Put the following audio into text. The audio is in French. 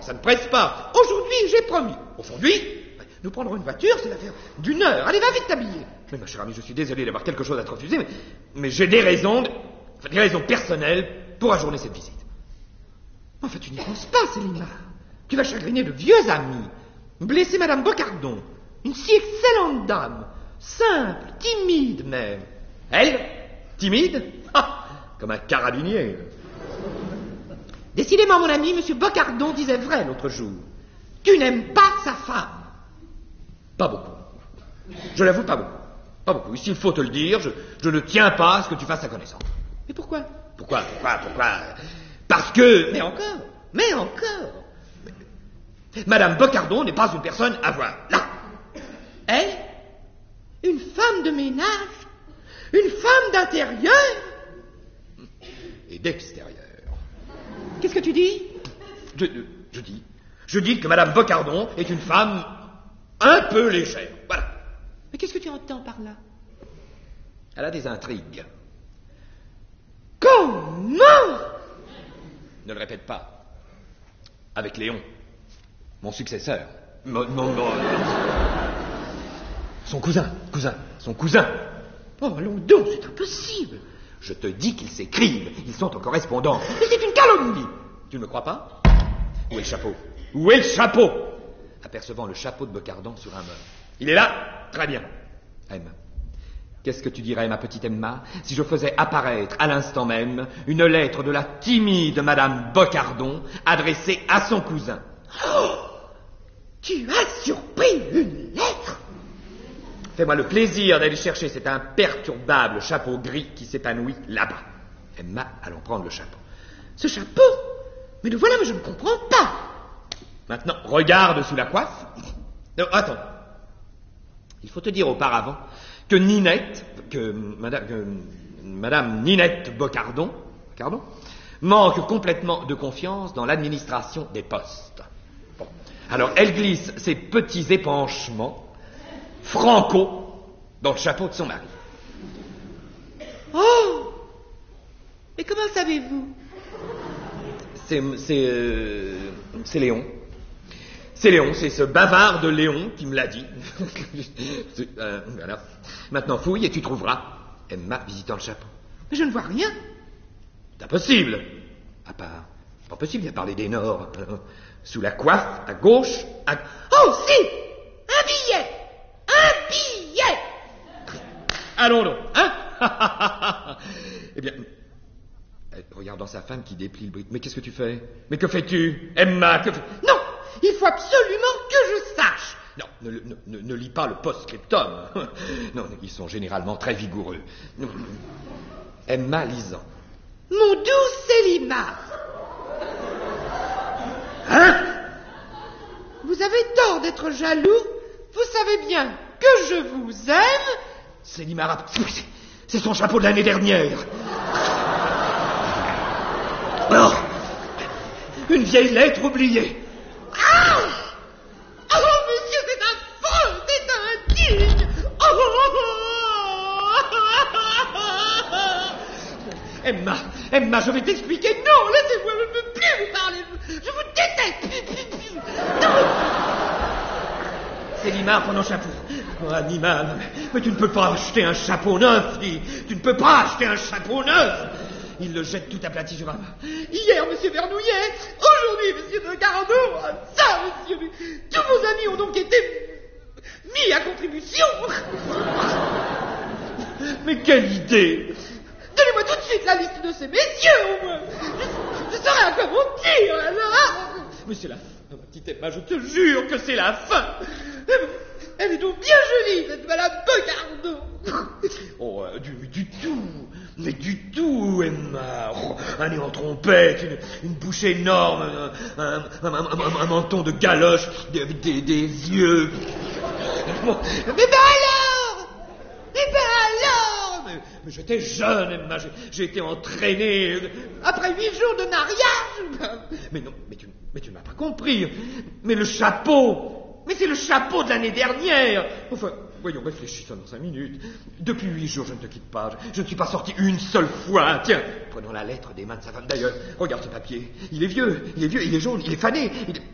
ça ne presse pas. Aujourd'hui, j'ai promis. Aujourd'hui, nous prendrons une voiture, c'est l'affaire d'une heure. Allez, va vite t'habiller. Mais ma chère amie, je suis désolé d'avoir quelque chose à te refuser, mais j'ai des raisons personnelles pour ajourner cette visite. Enfin, tu n'y penses pas, Célina. Tu vas chagriner de vieux amis, blesser Madame Bocardon, une si excellente dame, simple, timide même. Elle, timide, comme un carabinier. Décidément, mon ami, Monsieur Bocardon disait vrai l'autre jour. Tu n'aimes pas sa femme. Pas beaucoup. Je l'avoue, pas beaucoup. Pas beaucoup. S'il faut te le dire, je ne tiens pas à ce que tu fasses sa connaissance. Mais pourquoi? Pourquoi? Parce que... Mais encore. Madame Bocardon n'est pas une personne à voir. Là. Elle? Une femme de ménage? Une femme d'intérieur? Et d'extérieur. Qu'est-ce que tu dis? Je dis que Madame Bocardon est une femme un peu légère. Voilà. Mais qu'est-ce que tu entends par là? Elle a des intrigues. Comment? Ne le répète pas. Avec Léon, mon successeur. Son cousin. Oh, allons donc, c'est impossible. Je te dis qu'ils s'écrivent. Ils sont en correspondance. Mais c'est une calomnie. Tu ne me crois pas? Où est le chapeau? Apercevant le chapeau de Bocardon sur un meuble. Il est là? Très bien. Emma. Qu'est-ce que tu dirais, ma petite Emma, si je faisais apparaître à l'instant même une lettre de la timide Madame Bocardon adressée à son cousin? Oh! Tu as surpris une lettre? Fais-moi le plaisir d'aller chercher cet imperturbable chapeau gris qui s'épanouit là-bas. Emma, allons prendre le chapeau. Ce chapeau? Mais le voilà, mais je ne comprends pas. Maintenant, regarde sous la coiffe. Non, attends. Il faut te dire auparavant que Madame Ninette Bocardon, manque complètement de confiance dans l'administration des postes. Bon. Alors, elle glisse ses petits épanchements franco dans le chapeau de son mari. Oh! Mais comment savez-vous? C'est Léon. C'est Léon, c'est ce bavard de Léon qui me l'a dit. Voilà. Maintenant, fouille et tu trouveras Emma visitant le chapeau. Mais je ne vois rien. C'est impossible. C'est pas possible, il y a parlé des Nords. Sous la coiffe, à gauche, Oh, si! Un billet! Allons donc, hein? Eh bien, regardant sa femme qui déplie le brick. Mais qu'est-ce que tu fais? Mais que fais-tu? Emma, Non! Il faut absolument que je sache. Non, ne lis pas le post-scriptum. Non, ils sont généralement très vigoureux. Emma lisant. Mon doux Célimar. Hein? Vous avez tort d'être jaloux. Vous savez bien que je vous aime. Célimar, c'est son chapeau de l'année dernière. Oh, une vieille lettre oubliée. Ah! Oh, monsieur, c'est affreux, c'est indigne. Emma, je vais t'expliquer. Non, laissez-moi, je ne veux plus vous parler. Je vous déteste. Non. Célimar, prends un chapeau. Oh, animal, mais tu ne peux pas acheter un chapeau neuf, dis. Tu ne peux pas acheter un chapeau neuf. Il le jette tout aplati sur un mât. Hier, monsieur Vernouillet. Aujourd'hui, monsieur de Cardo. Ça, monsieur. Tous vos amis ont donc été mis à contribution. Mais quelle idée! Donnez-moi tout de suite la liste de ces messieurs, au moins. Je saurai à quoi vous dire, alors. Mais c'est la fin, ma petite Emma, je te jure que c'est la fin. Elle est donc bien jolie, cette Madame Bocardon. Oh, mais du tout, Emma. Oh, un nez en trompette, une bouche énorme, un menton de galoche, des yeux. Mais mais j'étais jeune, Emma, j'ai été entraîné après 8 jours de mariage. Mais non, mais tu ne m'as pas compris. Mais le chapeau, mais c'est le chapeau de l'année dernière. Enfin, voyons, réfléchissons 5 minutes. Depuis 8 jours, je ne te quitte pas. Je ne suis pas sorti une seule fois. Tiens, prenons la lettre des mains de sa femme. D'ailleurs, regarde ce papier. Il est vieux, il est jaune, il est fané.